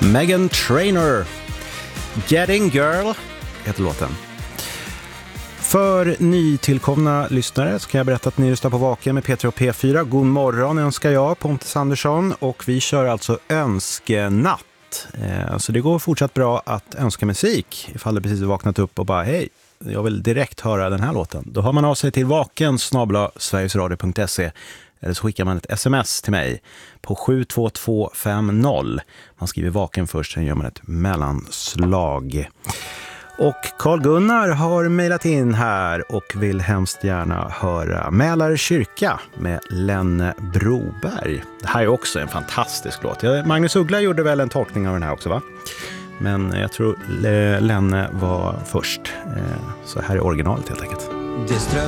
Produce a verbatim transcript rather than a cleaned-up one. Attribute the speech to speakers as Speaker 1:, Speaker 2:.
Speaker 1: Meghan Trainor, Getting Girl heter låten. För nytillkomna lyssnare så kan jag berätta att ni lyssnar på Vaken med Peter och P fyra. God morgon önskar jag, Pontus Andersson, och vi kör alltså önskenatt. Eh, så det går fortsatt bra att önska musik ifall du precis har vaknat upp och bara hej, jag vill direkt höra den här låten. Då hör man av sig till vaken snabel-a sverigesradio punkt se eller så skickar man ett sms till mig på sju två två fem noll. Man skriver Vaken först, sen gör man ett mellanslag. Och Carl Gunnar har mejlat in här och vill hemskt gärna höra Mälar kyrka med Lenne Broberg. Det här är också en fantastisk låt. Magnus Uggla gjorde väl en tolkning av den här också, va? Men jag tror Lenne var först. Så här är originalet helt enkelt.